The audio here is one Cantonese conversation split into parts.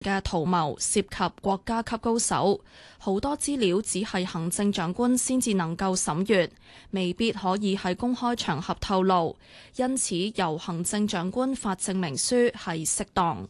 嘅圖謀涉及國家級高手，好多資料只係行政長官先至能夠審閱，未必可以喺公開場合透露，因此由行政長官發證明書係適當。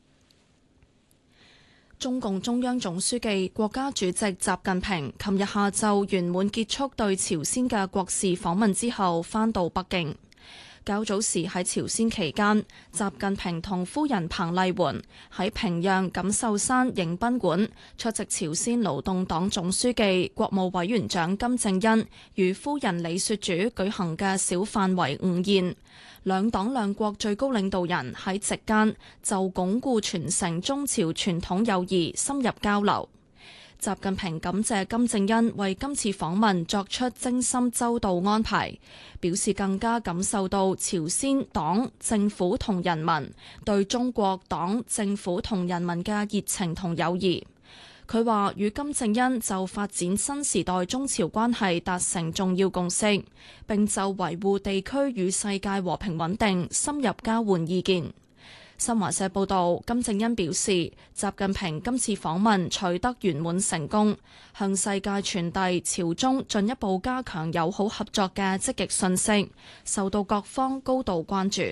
中共中央總書記、國家主席習近平琴日下晝圓滿結束對朝鮮嘅國事訪問之後，返到北京。較早時喺朝鮮期間，習近平同夫人彭麗媛喺平壤錦繡山迎賓館出席朝鮮勞動黨總書記、國務委員長金正恩與夫人李雪主舉行嘅小範圍午宴。兩黨兩國最高領導人喺席間就鞏固傳承中朝傳統友誼深入交流。習近平感謝金正恩為今次訪問作出精心周到安排，表示更加感受到朝鮮黨政府同人民對中國黨政府同人民嘅熱情同友誼。佢話與金正恩就發展新時代中朝關係達成重要共識，並就維護地區與世界和平穩定深入交換意見。新華社報道，金正恩表示，習近平今次訪問取得圓滿成功，向世界傳遞朝中進一步加強友好合作嘅積極訊息，受到各方高度關注。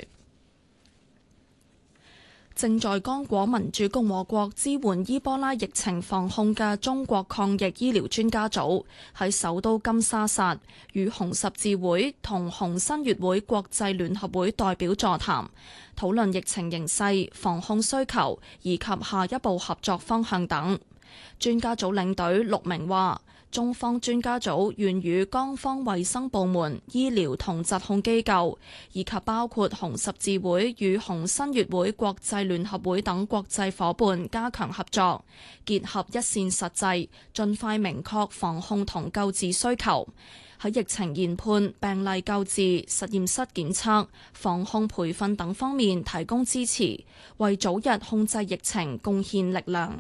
正在剛果民主共和國支援伊波拉疫情防控嘅中國抗疫醫療專家組喺首都金沙薩與紅十字會同紅新月會國際聯合會代表座談，討論疫情形勢、防控需求以及下一步合作方向等。專家組領隊陸明話，中方專家組願與江方衛生部門、醫療同疾控機構，以及包括紅十字會與紅新月會國際聯合會等國際夥伴加強合作，結合一線實際，盡快明確防控同救治需求，喺疫情研判、病例救治、實驗室檢測、防控培訓等方面提供支持，為早日控制疫情貢獻力量。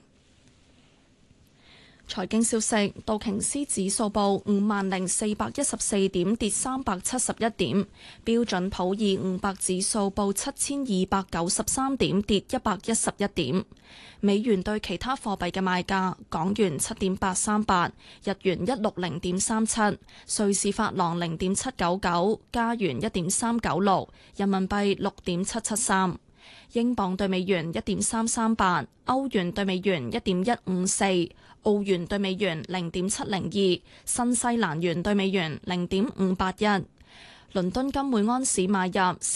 財經消息，道瓊斯指數報50,414點，跌371點；標準普爾500指數報7293點，跌111點。美元對其他貨幣嘅賣價：港元7.838，日元160.37，瑞士法郎0.799，加元1.396，人民幣6.773。英鎊對美元1.338，歐元對美元1.154，澳元對美元0.702，新西蘭元對美元0.581。倫敦金每安士買入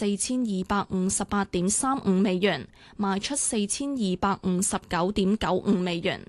4258.35美元，賣出4259.95美元。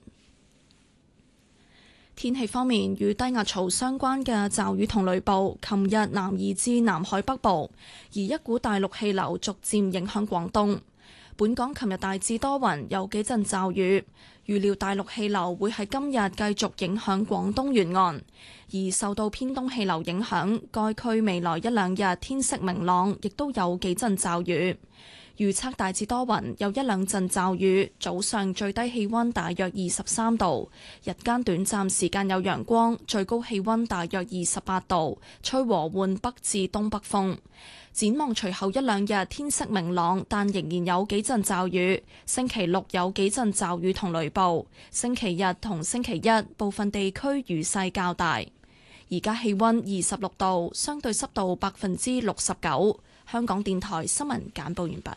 天氣方面，與低壓槽相關嘅驟雨同雷暴，琴日南移至南海北部，而一股大陸氣流逐漸影響廣東。本港琴日大致多雲，有幾陣驟雨，預料大陸氣流會喺今日繼續影響廣東沿岸，而受到偏東氣流影響，該區未來一兩日天色明朗，亦都有幾陣驟雨。預測大致多雲，有一兩陣驟雨，早上最低氣溫大約23度，日間短暫時間有陽光，最高氣溫大約28度，吹和緩北至東北風。展望隨後一兩日天色明朗，但仍然有幾陣驟雨。星期六有幾陣驟雨同雷暴，星期日同星期一部分地區雨勢較大。而家氣溫26度，相對濕度69%。香港電台新聞簡報完畢。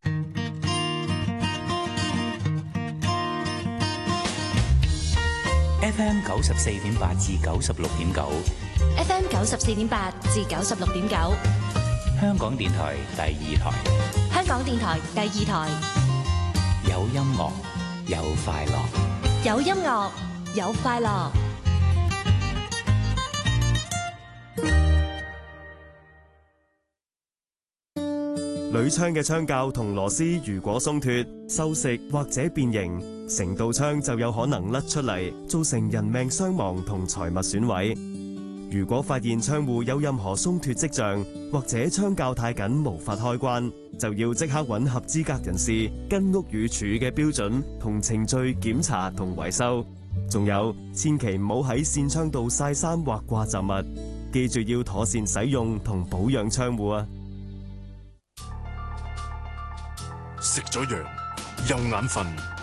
FM 94.8至96.9 ，FM 94.8至96.9， 香港電台第二台。 香港電台第二台， 有音樂，有快樂， 有音樂，有快樂。 鋁槍嘅槍架同螺絲如果鬆脫、鏽蝕或者變形，成道槍就有可能甩出嚟，造成人命傷亡同財物損毀。如果發現窗戶有任何鬆脫跡象，或者槍架太緊無法開關，就要即刻揾合資格人士跟屋宇署嘅標準同程序檢查同維修。仲有，千祈唔好喺扇窗度曬衫或掛雜物，記住要妥善使用同保養窗戶啊！ 食咗藥又眼瞓，